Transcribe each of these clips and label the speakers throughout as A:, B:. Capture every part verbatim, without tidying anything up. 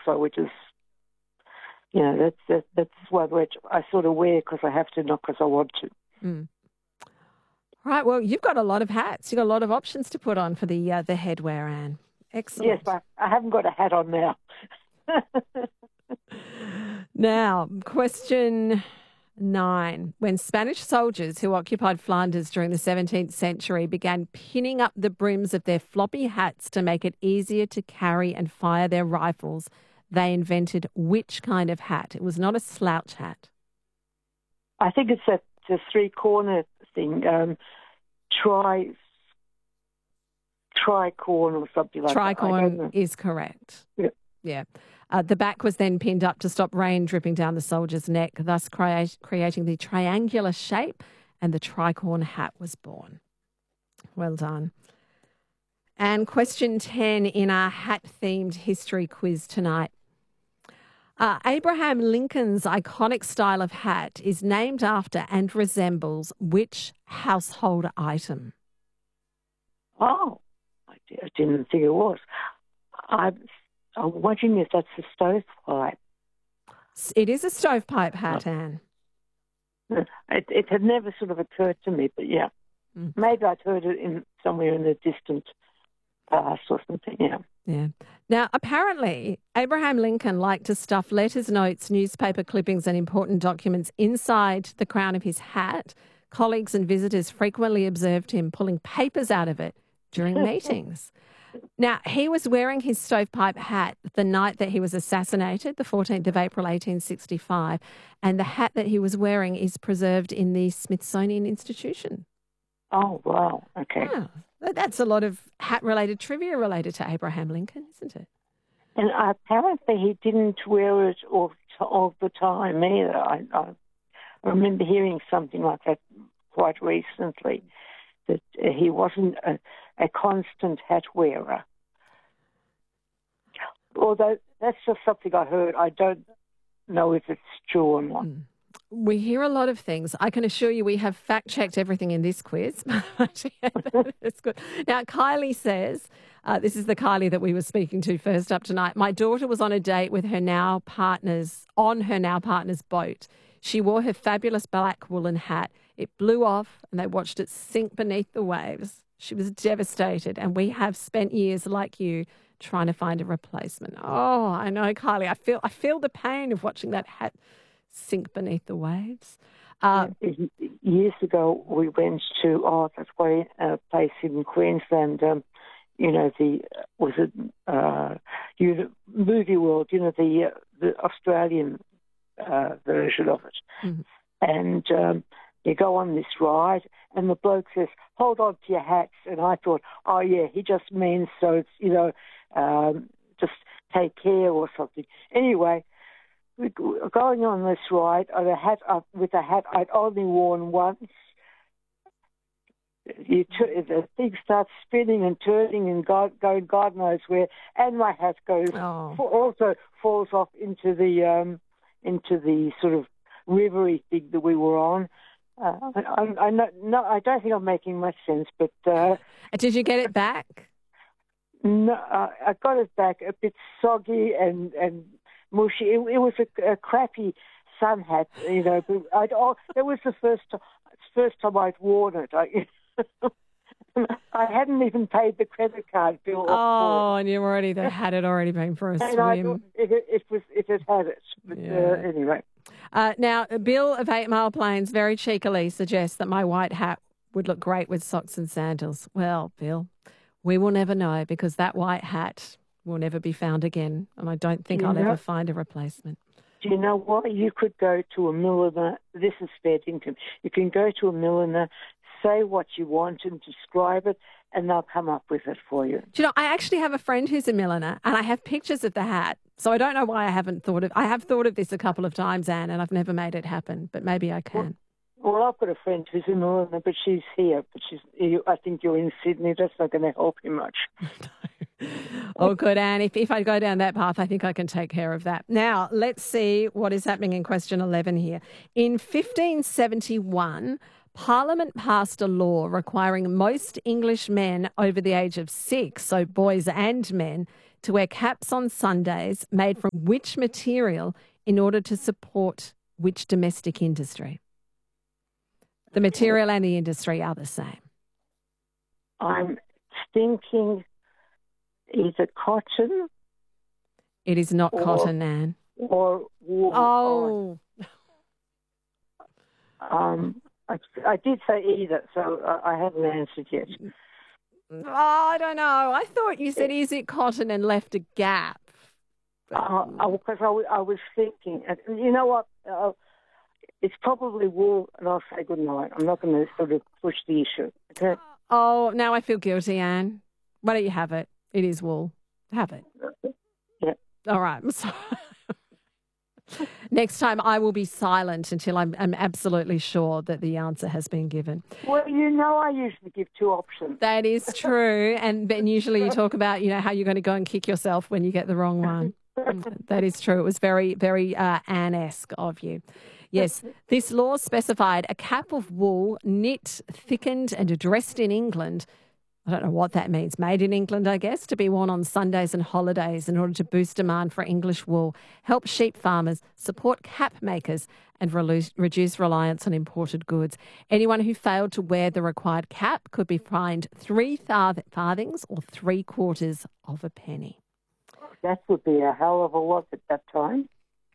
A: also, which is, you know, that's that, that's one which I sort of wear because I have to, not because I want to.
B: Mm. Right. Well, you've got a lot of hats. You've got a lot of options to put on for the uh, the headwear, Anne. Excellent.
A: Yes, but I haven't got a hat on now.
B: Now, question nine. When Spanish soldiers who occupied Flanders during the seventeenth century began pinning up the brims of their floppy hats to make it easier to carry and fire their rifles, they invented which kind of hat? It was not a slouch hat.
A: I think it's a, a three-corner thing, um, tri, tricorn or something like
B: Tricorn
A: that.
B: is correct.
A: Yeah.
B: Yeah. Uh, the back was then pinned up to stop rain dripping down the soldier's neck, thus create, creating the triangular shape, and the tricorn hat was born. Well done. And question ten in our hat-themed history quiz tonight. Uh, Abraham Lincoln's iconic style of hat is named after and resembles which household item?
A: Oh, I didn't think it was. I'm, I'm wondering if that's a stovepipe.
B: It is a stovepipe hat, oh. Anne.
A: It, it had never sort of occurred to me, but yeah. Mm. Maybe I'd heard it in somewhere in the distant past or something, yeah.
B: Yeah. Now, apparently, Abraham Lincoln liked to stuff letters, notes, newspaper clippings and important documents inside the crown of his hat. Colleagues and visitors frequently observed him pulling papers out of it during meetings. Now, he was wearing his stovepipe hat the night that he was assassinated, the fourteenth of April, eighteen sixty-five, and the hat that he was wearing is preserved in the Smithsonian Institution.
A: Oh, wow. Okay.
B: Yeah. That's a lot of hat-related trivia related to Abraham Lincoln, isn't it?
A: And apparently he didn't wear it all, all the time either. I, I remember hearing something like that quite recently, that he wasn't a, a constant hat wearer. Although that's just something I heard. I don't know if it's true or not. Mm.
B: We hear a lot of things. I can assure you we have fact-checked everything in this quiz. It's good. Now, Kylie says, uh, this is the Kylie that we were speaking to first up tonight, my daughter was on a date with her now partner's, on her now partner's boat. She wore her fabulous black woolen hat. It blew off and they watched it sink beneath the waves. She was devastated, and we have spent years like you trying to find a replacement. Oh, I know, Kylie. I feel I feel the pain of watching that hat sink beneath the waves. Uh,
A: Years ago, we went to oh, that's quite a place in Queensland. Um, you know, the was it uh, you, Movie World? You know, the uh, the Australian uh, version of it, mm-hmm. and um, you go on this ride, and the bloke says, "Hold on to your hats," and I thought, "Oh yeah, he just means so it's you know, um, just take care or something." Anyway. We were going on this ride on a hat up with a hat I'd only worn once. You t- the thing starts spinning and turning and God, going God knows where, and my hat goes
B: oh.
A: also falls off into the um, into the sort of rivery thing that we were on. Uh, I, I, no, no, I don't think I'm making much sense, but uh,
B: did you get it back?
A: No, uh, I got it back a bit soggy and and. mushy. It, it was a, a crappy sun hat, you know. But I'd, oh, that was the first time, first time I'd worn it. I, I hadn't even paid the credit card bill.
B: Oh, and you already the hat had already been for a
A: and
B: swim.
A: I thought it, it was it had had it. But
B: yeah.
A: uh, anyway.
B: Uh, now, Bill of Eight Mile Plains very cheekily suggests that my white hat would look great with socks and sandals. Well, Bill, we will never know because that white hat will never be found again, and I don't think I'll know, ever find a replacement.
A: Do you know what? You could go to a milliner. This is fair income. You can go to a milliner, say what you want and describe it, and they'll come up with it for you.
B: Do you know, I actually have a friend who's a milliner, and I have pictures of the hat, so I don't know why I haven't thought of I have thought of this a couple of times, Anne, and I've never made it happen, but maybe I can.
A: Well, well I've got a friend who's a milliner, but she's here, but she's. You, I think you're in Sydney. That's not going to help you much.
B: Oh, good, Anne. If, if I go down that path, I think I can take care of that. Now, let's see what is happening in question eleven here. In fifteen seventy-one, Parliament passed a law requiring most English men over the age of six, so boys and men, to wear caps on Sundays made from which material in order to support which domestic industry? The material and the industry are the same.
A: I'm thinking either cotton.
B: It is not
A: or,
B: cotton, Nan.
A: Or wool.
B: Oh.
A: Um, I, I did say either, so I, I haven't answered yet.
B: Oh, I don't know. I thought you said, is it cotton and left a gap?
A: Because uh, I, I, I was thinking, and you know what? Uh, it's probably wool, and I'll say good night. I'm not going to sort of push the issue. Okay?
B: Oh, now I feel guilty, Anne. Why don't you have it? It is wool. Have it.
A: Yeah.
B: All right. I'm sorry. Next time I will be silent until I'm, I'm absolutely sure that the answer has been given.
A: Well, you know I usually give two options.
B: That is true. And, and usually you talk about, you know, how you're going to go and kick yourself when you get the wrong one. That is true. It was very, very uh, Anne-esque of you. Yes, this law specified a cap of wool knit, thickened and dressed in England. I don't know what that means. Made in England, I guess, to be worn on Sundays and holidays in order to boost demand for English wool, help sheep farmers, support cap makers and reduce, reduce reliance on imported goods. Anyone who failed to wear the required cap could be fined three farthings or three quarters of a penny.
A: That would be a hell of a lot at that time.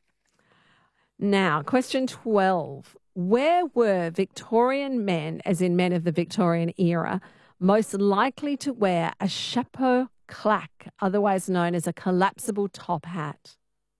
B: Now, question twelve. Where were Victorian men, as in men of the Victorian era, most likely to wear a chapeau claque, otherwise known as a collapsible top hat?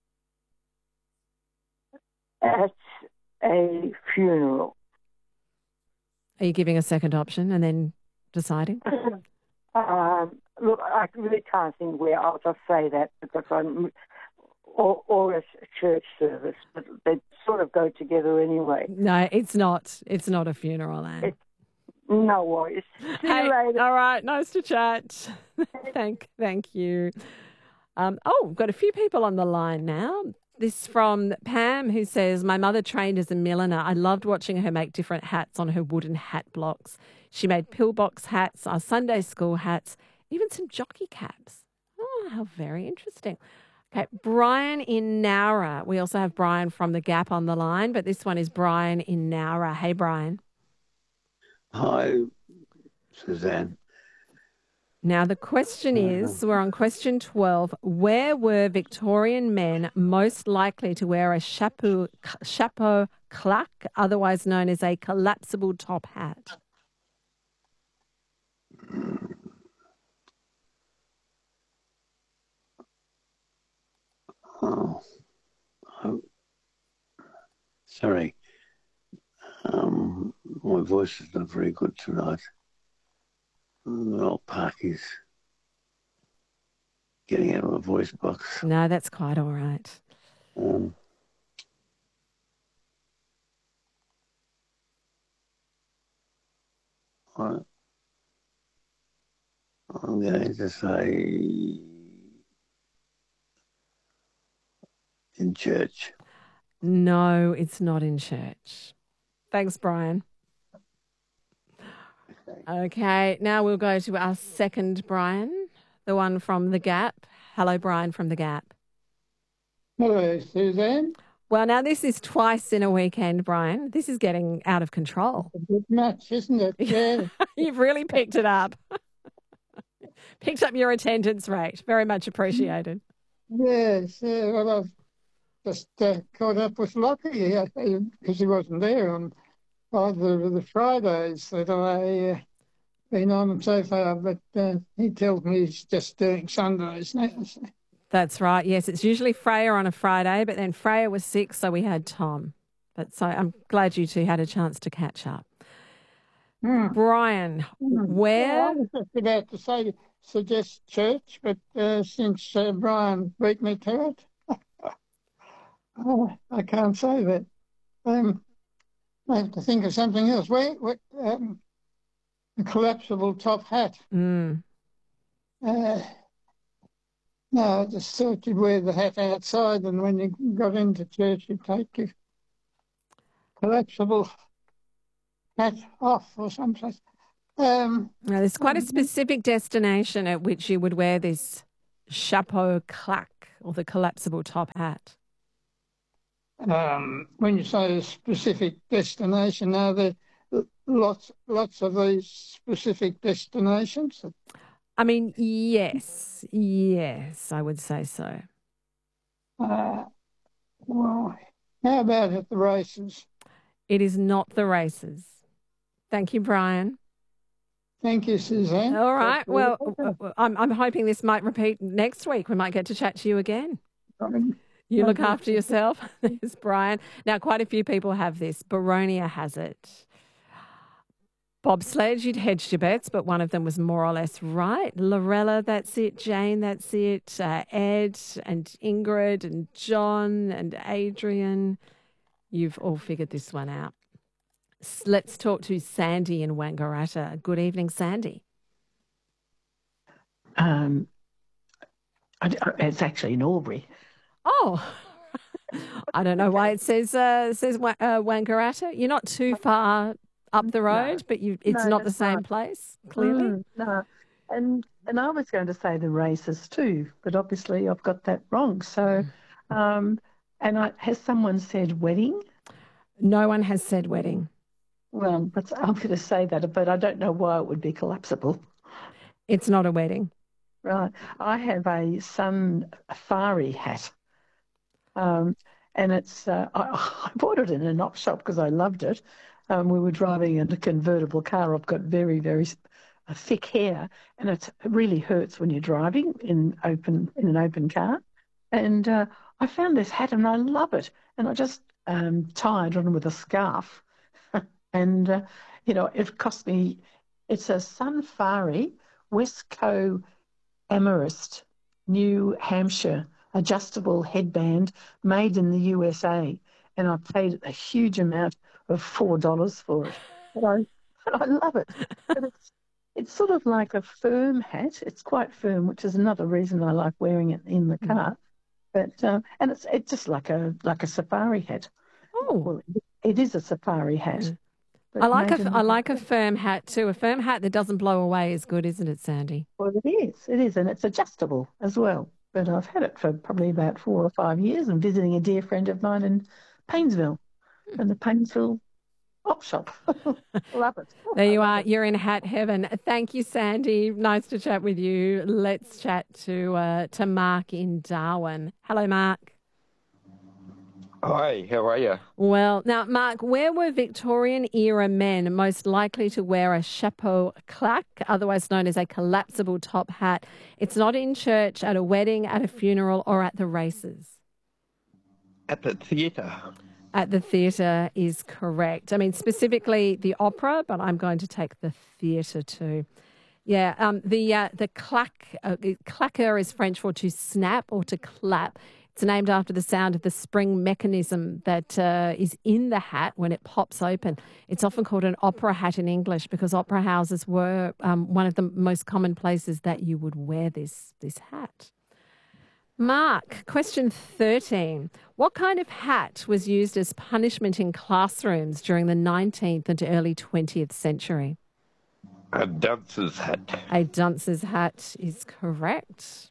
A: At a funeral.
B: Are you giving a second option and then deciding?
A: um, look, I really can't think where. I'll just say that because I'm... Or, or a church service, but they sort of go together anyway.
B: No, it's not. It's not a funeral, Anne.
A: It, no worries. See
B: hey,
A: you later.
B: All right, nice to chat. thank, thank you. Um, oh, we've got a few people on the line now. This from Pam, who says, my mother trained as a milliner. I loved watching her make different hats on her wooden hat blocks. She made pillbox hats, our Sunday school hats, even some jockey caps. Oh, how very interesting. Okay, Brian in Nowra. We also have Brian from The Gap on the line, but this one is Brian in Nowra. Hey, Brian.
C: Hi, Suzanne.
B: Now, the question is, we're on question twelve. Where were Victorian men most likely to wear a chapeau, chapeau claque, otherwise known as a collapsible top hat?
C: Oh, oh, sorry. Um, my voice is not very good tonight. Well, Parky's getting out of my voice box.
B: No, that's quite all right.
C: Um, I, I'm going to say in church.
B: No, it's not in church. Thanks, Brian.
C: Okay.
B: Okay, now we'll go to our second Brian, the one from The Gap. Hello, Brian from The Gap.
D: Hello, Suzanne.
B: Well, now this is twice in a weekend, Brian. This is getting out of control.
D: A good match, isn't it? Yeah.
B: You've really picked it up. Picked up your attendance rate. Very much appreciated.
D: Yes, yeah, well, I've just uh, caught up with Lockie because he wasn't there on either of the Fridays that I've uh, been on so far, but uh, he tells me he's just doing Sundays now. So.
B: That's right. Yes, it's usually Freya on a Friday, but then Freya was sick, so we had Tom. But so I'm glad you two had a chance to catch up. Mm. Brian, mm. where...
D: Yeah, I was just about to say suggest church, but uh, since uh, Brian beat me to it, oh, I can't say that. Um, I have to think of something else. Where, what, um, a collapsible top hat.
B: Mm.
D: Uh, no, I just thought you'd wear the hat outside, and when you got into church, you'd take your collapsible hat off or something. Um,
B: now, there's quite a specific destination at which you would wear this chapeau claque, or the collapsible top hat?
D: Um, when you say a specific destination, are there lots lots of these specific destinations?
B: I mean, yes, yes, I would say so.
D: Uh, well, how about at the races?
B: It is not the races. Thank you, Brian.
D: Thank you, Suzanne.
B: All right. Well, I'm I'm hoping this might repeat next week. We might get to chat to you again. You look after yourself. There's Brian. Now, quite a few people have this. Baronia has it. Bobsledge, you'd hedged your bets, but one of them was more or less right. Lorella, that's it. Jane, that's it. Uh, Ed and Ingrid and John and Adrian. You've all figured this one out. S- Let's talk to Sandy in Wangaratta. Good evening, Sandy.
E: Um, I, I- it's actually in Albury.
B: Oh, I don't know why it says uh, it says Wa- uh, Wangaratta. You're not too far up the road,
E: No.
B: but you it's
E: No,
B: not the
E: that's
B: same
E: right.
B: place, clearly.
E: Mm, no, and and I was going to say the races too, but obviously I've got that wrong. So, um, and I, has someone said wedding?
B: No one has said wedding.
E: Well, but I'm going to say that, but I don't know why it would be collapsible.
B: It's not a wedding.
E: Right. I have a sun safari hat, um, and it's uh, I, I bought it in an op shop because I loved it. Um, we were driving in a convertible car. I've got very, very s- uh, thick hair, and it's, it really hurts when you're driving in open in an open car. And uh, I found this hat, and I love it. And I just um, tied on with a scarf, and uh, you know it cost me. It's a Sunfari Westco Amherst, New Hampshire, adjustable headband made in the U S A, and I paid a huge amount of four dollars for it. But I, but I love it. But it's it's sort of like a firm hat. It's quite firm, which is another reason I like wearing it in the car. But uh, and it's it's just like a like a safari hat.
B: Oh,
E: Well, it, it is a safari hat.
B: Yeah.
E: But
B: I like
E: made
B: a
E: in
B: I
E: the
B: like a firm hat too. A firm hat that doesn't blow away is good, isn't it, Sandy?
E: Well, it is. It is, and it's adjustable as well. But I've had it for probably about four or five years. I'm visiting a dear friend of mine in Paynesville, in the Paynesville op shop. Love it.
B: There you are. You're in hat heaven. Thank you, Sandy. Nice to chat with you. Let's chat to uh, to Mark in Darwin. Hello, Mark.
F: Hi, how are you?
B: Well, now, Mark, where were Victorian era men most likely to wear a chapeau claque, otherwise known as a collapsible top hat? It's not in church, at a wedding, at a funeral, or at the races.
F: At the theatre.
B: At the theatre is correct. I mean, specifically the opera, but I'm going to take the theatre too. Yeah, um, the uh, the claque, uh, claqueur is French for to snap or to clap. It's named after the sound of the spring mechanism that uh, is in the hat when it pops open. It's often called an opera hat in English because opera houses were um, one of the most common places that you would wear this this hat. Mark, question thirteen. What kind of hat was used as punishment in classrooms during the nineteenth and early twentieth century?
F: A dancer's hat.
B: A dunce's hat is correct.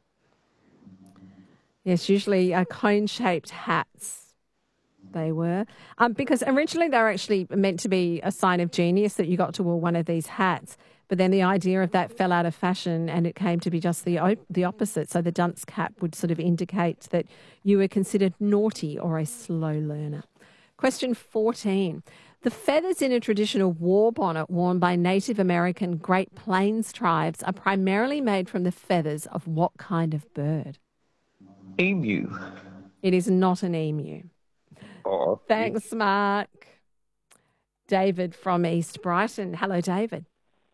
B: Yes, usually uh, cone-shaped hats they were. Um, because originally they were actually meant to be a sign of genius that you got to wear one of these hats. But then the idea of that fell out of fashion and it came to be just the op- the opposite. So the dunce cap would sort of indicate that you were considered naughty or a slow learner. Question fourteen. The feathers in a traditional war bonnet worn by Native American Great Plains tribes are primarily made from the feathers of what kind of bird?
F: Emu.
B: It is not an emu.
F: Oh,
B: Thanks, Mark. David from East Brighton. Hello, David.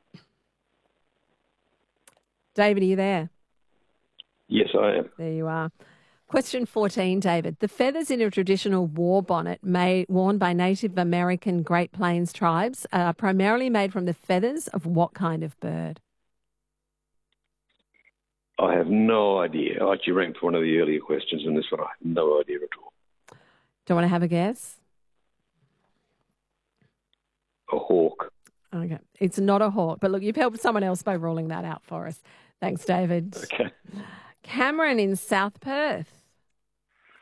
B: David, are you there?
G: Yes, I am.
B: There you are. Question fourteen, David. The feathers in a traditional war bonnet made, worn by Native American Great Plains tribes are primarily made from the feathers of what kind of bird?
G: I have no idea. I actually ranked for one of the earlier questions in this one. I have no idea at all.
B: Don't want to have a guess?
G: A hawk.
B: Okay. It's not a hawk, but look, you've helped someone else by ruling that out for us. Thanks, David.
G: Okay.
B: Cameron in South Perth.